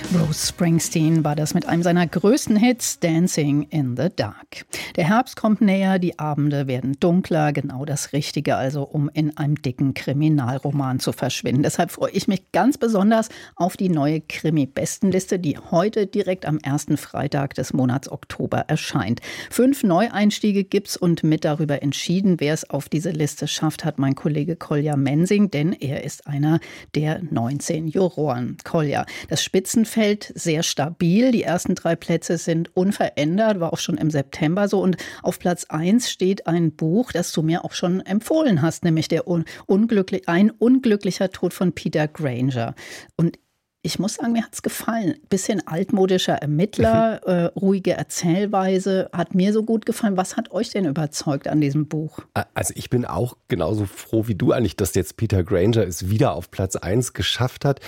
Bruce Springsteen war das mit einem seiner größten Hits, Dancing in the Dark. Der Herbst kommt näher, die Abende werden dunkler, genau das Richtige also, um in einem dicken Kriminalroman zu verschwinden. Deshalb freue ich mich ganz besonders auf die neue Krimi-Bestenliste, die heute direkt am ersten Freitag des Monats Oktober erscheint. 5 Neueinstiege gibt's und mit darüber entschieden, wer es auf diese Liste schafft, hat mein Kollege Kolja Mensing, denn er ist einer der 19 Juroren. Kolja, das Spitzenfeld sehr stabil. Die ersten 3 Plätze sind unverändert, war auch schon im September so. Und auf Platz 1 steht ein Buch, das du mir auch schon empfohlen hast, nämlich ein unglücklicher Tod von Peter Granger. Und ich muss sagen, mir hat's gefallen. Bisschen altmodischer Ermittler, ruhige Erzählweise, hat mir so gut gefallen. Was hat euch denn überzeugt an diesem Buch? Also ich bin auch genauso froh wie du eigentlich, dass jetzt Peter Granger es wieder auf Platz 1 geschafft hat.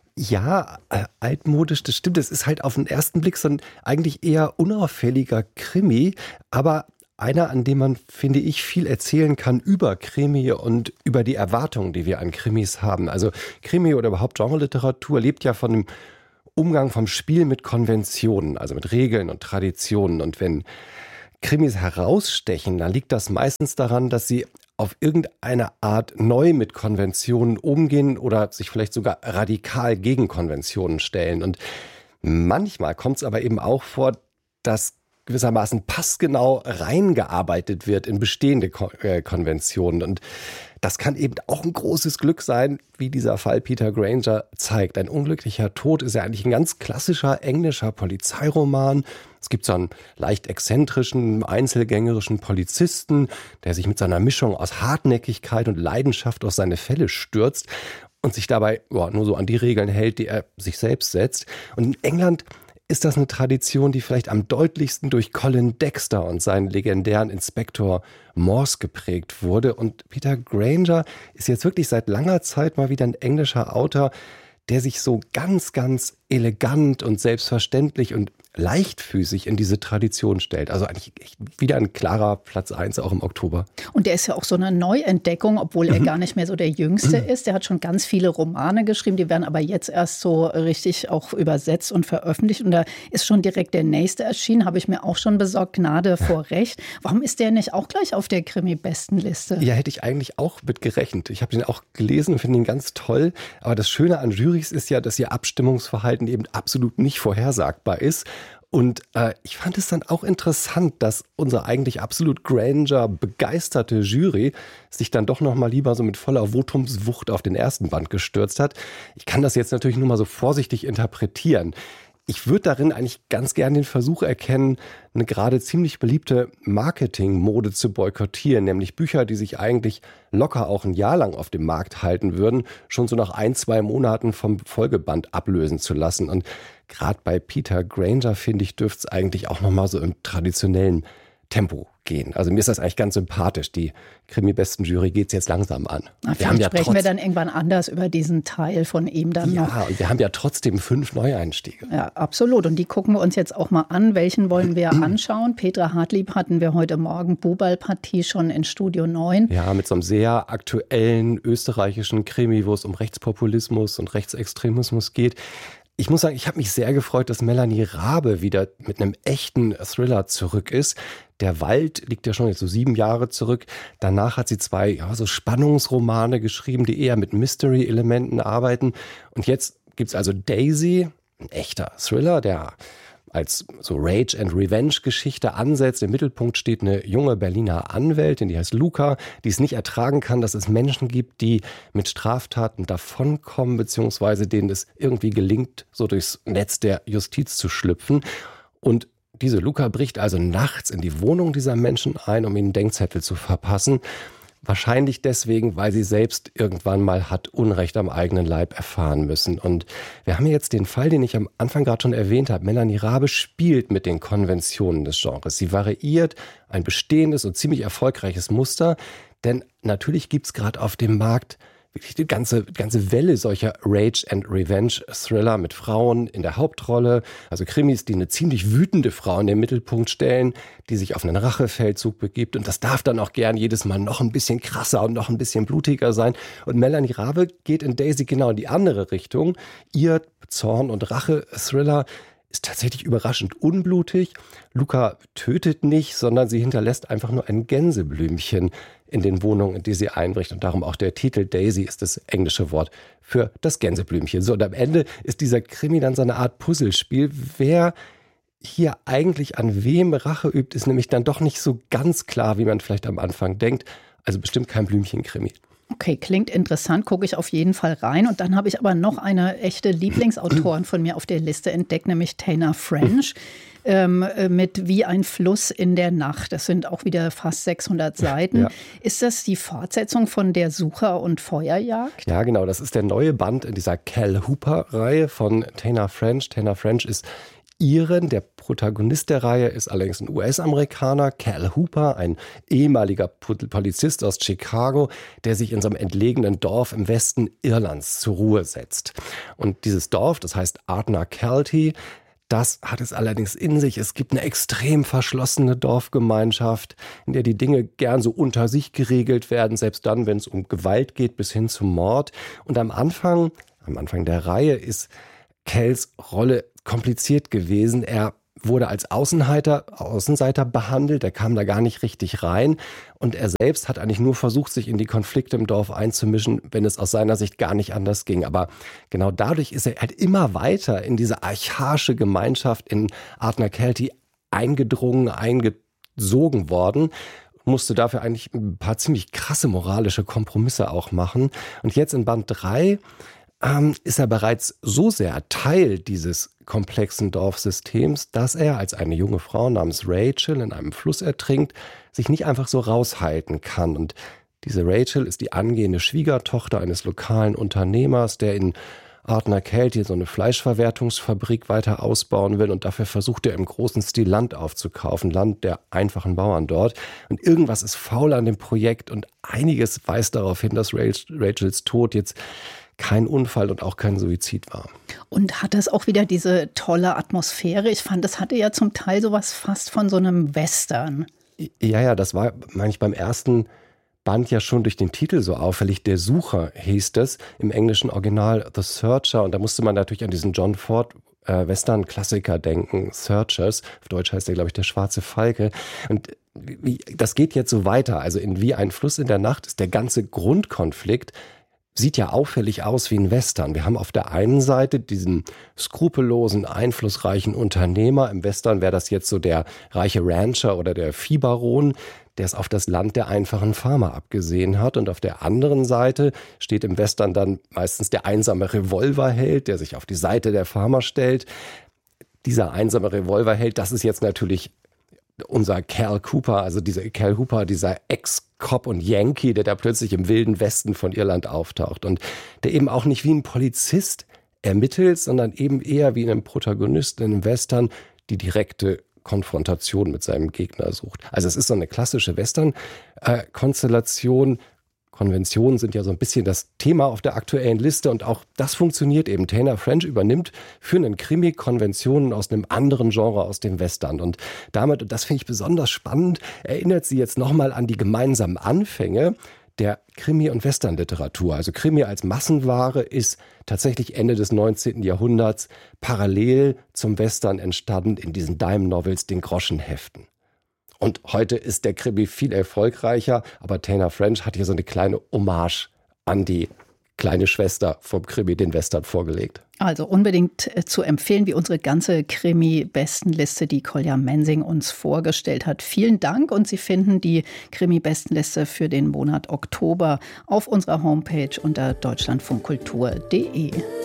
Ja, altmodisch, das stimmt. Es ist halt auf den ersten Blick so ein eigentlich eher unauffälliger Krimi, aber einer, an dem man, finde ich, viel erzählen kann über Krimi und über die Erwartungen, die wir an Krimis haben. Also Krimi oder überhaupt Genreliteratur lebt ja von dem Umgang, vom Spiel mit Konventionen, also mit Regeln und Traditionen. Und wenn Krimis herausstechen, dann liegt das meistens daran, dass sie auf irgendeine Art neu mit Konventionen umgehen oder sich vielleicht sogar radikal gegen Konventionen stellen. Und manchmal kommt es aber eben auch vor, dass gewissermaßen passgenau reingearbeitet wird in bestehende Konventionen. Und das kann eben auch ein großes Glück sein, wie dieser Fall Peter Granger zeigt. Ein unglücklicher Tod ist ja eigentlich ein ganz klassischer englischer Polizeiroman. Es gibt so einen leicht exzentrischen, einzelgängerischen Polizisten, der sich mit seiner Mischung aus Hartnäckigkeit und Leidenschaft auf seine Fälle stürzt und sich dabei nur so an die Regeln hält, die er sich selbst setzt. Und in England ist das eine Tradition, die vielleicht am deutlichsten durch Colin Dexter und seinen legendären Inspektor Morse geprägt wurde. Und Peter Granger ist jetzt wirklich seit langer Zeit mal wieder ein englischer Autor, der sich so ganz, ganz elegant und selbstverständlich und leichtfüßig in diese Tradition stellt. Also eigentlich echt wieder ein klarer Platz 1 auch im Oktober. Und der ist ja auch so eine Neuentdeckung, obwohl er gar nicht mehr so der Jüngste ist. Der hat schon ganz viele Romane geschrieben, die werden aber jetzt erst so richtig auch übersetzt und veröffentlicht. Und da ist schon direkt der nächste erschienen, habe ich mir auch schon besorgt, Gnade vor Recht. Warum ist der nicht auch gleich auf der Krimi-Bestenliste? Ja, hätte ich eigentlich auch mit gerechnet. Ich habe den auch gelesen und finde ihn ganz toll. Aber das Schöne an Jurys ist ja, dass ihr Abstimmungsverhalten eben absolut nicht vorhersagbar ist. Und ich fand es dann auch interessant, dass unsere eigentlich absolut Granger-begeisterte Jury sich dann doch noch mal lieber so mit voller Votumswucht auf den ersten Band gestürzt hat. Ich kann das jetzt natürlich nur mal so vorsichtig interpretieren. Ich würde darin eigentlich ganz gern den Versuch erkennen, eine gerade ziemlich beliebte Marketingmode zu boykottieren, nämlich Bücher, die sich eigentlich locker auch ein Jahr lang auf dem Markt halten würden, schon so nach 1-2 Monaten vom Folgeband ablösen zu lassen. Und gerade bei Peter Granger, finde ich, dürfte es eigentlich auch noch mal so im traditionellen Tempo gehen. Also mir ist das eigentlich ganz sympathisch. Die Krimi-Besten-Jury geht es jetzt langsam an. Vielleicht sprechen wir dann irgendwann anders über diesen Teil von ihm dann noch. Ja, und wir haben ja trotzdem 5 Neueinstiege. Ja, absolut. Und die gucken wir uns jetzt auch mal an. Welchen wollen wir anschauen? Petra Hartlieb hatten wir heute Morgen Bubalpartie schon in Studio 9. Ja, mit so einem sehr aktuellen österreichischen Krimi, wo es um Rechtspopulismus und Rechtsextremismus geht. Ich muss sagen, ich habe mich sehr gefreut, dass Melanie Rabe wieder mit einem echten Thriller zurück ist. Der Wald liegt ja schon jetzt so 7 Jahre zurück. Danach hat sie 2 so Spannungsromane geschrieben, die eher mit Mystery-Elementen arbeiten. Und jetzt gibt's also Daisy, ein echter Thriller, der als so Rage and Revenge-Geschichte ansetzt. Im Mittelpunkt steht eine junge Berliner Anwältin, die heißt Luca, die es nicht ertragen kann, dass es Menschen gibt, die mit Straftaten davonkommen, beziehungsweise denen es irgendwie gelingt, so durchs Netz der Justiz zu schlüpfen. Und diese Luca bricht also nachts in die Wohnung dieser Menschen ein, um ihnen Denkzettel zu verpassen. Wahrscheinlich deswegen, weil sie selbst irgendwann mal hat Unrecht am eigenen Leib erfahren müssen. Und wir haben jetzt den Fall, den ich am Anfang gerade schon erwähnt habe. Melanie Rabe spielt mit den Konventionen des Genres. Sie variiert ein bestehendes und ziemlich erfolgreiches Muster. Denn natürlich gibt es gerade auf dem Markt die ganze Welle solcher Rage and Revenge Thriller mit Frauen in der Hauptrolle, also Krimis, die eine ziemlich wütende Frau in den Mittelpunkt stellen, die sich auf einen Rachefeldzug begibt, und das darf dann auch gern jedes Mal noch ein bisschen krasser und noch ein bisschen blutiger sein. Und Melanie Rabe geht in Daisy genau in die andere Richtung. Ihr Zorn- und Rache-Thriller ist tatsächlich überraschend unblutig. Luca tötet nicht, sondern sie hinterlässt einfach nur ein Gänseblümchen in den Wohnungen, in die sie einbricht. Und darum auch der Titel Daisy ist das englische Wort für das Gänseblümchen. So, und am Ende ist dieser Krimi dann so eine Art Puzzlespiel. Wer hier eigentlich an wem Rache übt, ist nämlich dann doch nicht so ganz klar, wie man vielleicht am Anfang denkt. Also bestimmt kein Blümchenkrimi. Okay, klingt interessant, gucke ich auf jeden Fall rein. Und dann habe ich aber noch eine echte Lieblingsautorin von mir auf der Liste entdeckt, nämlich Tana French. Mit Wie ein Fluss in der Nacht. Das sind auch wieder fast 600 Seiten. Ja. Ist das die Fortsetzung von Der Sucher und Feuerjagd? Ja, genau. Das ist der neue Band in dieser Cal Hooper-Reihe von Tana French. Tana French ist Iren. Der Protagonist der Reihe ist allerdings ein US-Amerikaner, Cal Hooper, ein ehemaliger Polizist aus Chicago, der sich in so einem entlegenen Dorf im Westen Irlands zur Ruhe setzt. Und dieses Dorf, das heißt Ardnacalty, das hat es allerdings in sich. Es gibt eine extrem verschlossene Dorfgemeinschaft, in der die Dinge gern so unter sich geregelt werden, selbst dann, wenn es um Gewalt geht, bis hin zum Mord. Und am Anfang der Reihe ist Cals Rolle kompliziert gewesen. Er wurde als Außenseiter behandelt, er kam da gar nicht richtig rein, und er selbst hat eigentlich nur versucht, sich in die Konflikte im Dorf einzumischen, wenn es aus seiner Sicht gar nicht anders ging. Aber genau dadurch ist er halt immer weiter in diese archaische Gemeinschaft in Ardnacalty eingesogen worden, musste dafür eigentlich ein paar ziemlich krasse moralische Kompromisse auch machen. Und jetzt in Band 3 ist er bereits so sehr Teil dieses komplexen Dorfsystems, dass er als eine junge Frau namens Rachel in einem Fluss ertrinkt, sich nicht einfach so raushalten kann. Und diese Rachel ist die angehende Schwiegertochter eines lokalen Unternehmers, der in Ardnacalty so eine Fleischverwertungsfabrik weiter ausbauen will, und dafür versucht er im großen Stil Land aufzukaufen, Land der einfachen Bauern dort. Und irgendwas ist faul an dem Projekt, und einiges weist darauf hin, dass Rachels Tod jetzt kein Unfall und auch kein Suizid war. Und hat das auch wieder diese tolle Atmosphäre? Ich fand, das hatte ja zum Teil sowas fast von so einem Western. Ja, das war, meine ich, beim ersten Band ja schon durch den Titel so auffällig. Der Sucher hieß das, im englischen Original The Searcher. Und da musste man natürlich an diesen John Ford Western-Klassiker denken, Searchers. Auf Deutsch heißt der, glaube ich, Der schwarze Falke. Und das geht jetzt so weiter. Also in Wie ein Fluss in der Nacht ist der ganze Grundkonflikt, sieht ja auffällig aus wie ein Western. Wir haben auf der einen Seite diesen skrupellosen, einflussreichen Unternehmer. Im Western wäre das jetzt so der reiche Rancher oder der Viehbaron, der es auf das Land der einfachen Farmer abgesehen hat. Und auf der anderen Seite steht im Western dann meistens der einsame Revolverheld, der sich auf die Seite der Farmer stellt. Dieser einsame Revolverheld, das ist jetzt natürlich unser Cal Hooper, also dieser Ex-Cop und Yankee, der da plötzlich im wilden Westen von Irland auftaucht und der eben auch nicht wie ein Polizist ermittelt, sondern eben eher wie ein Protagonist in einem Western die direkte Konfrontation mit seinem Gegner sucht. Also es ist so eine klassische Western-Konstellation. Konventionen sind ja so ein bisschen das Thema auf der aktuellen Liste, und auch das funktioniert eben. Tana French übernimmt für einen Krimi Konventionen aus einem anderen Genre, aus dem Western. Und damit, und das finde ich besonders spannend, erinnert sie jetzt nochmal an die gemeinsamen Anfänge der Krimi- und Western-Literatur. Also Krimi als Massenware ist tatsächlich Ende des 19. Jahrhunderts parallel zum Western entstanden in diesen Dime-Novels, den Groschenheften. Und heute ist der Krimi viel erfolgreicher, aber Tana French hat hier so eine kleine Hommage an die kleine Schwester vom Krimi, den Western, vorgelegt. Also unbedingt zu empfehlen, wie unsere ganze Krimi-Bestenliste, die Kolja Mensing uns vorgestellt hat. Vielen Dank, und Sie finden die Krimi-Bestenliste für den Monat Oktober auf unserer Homepage unter deutschlandfunkkultur.de.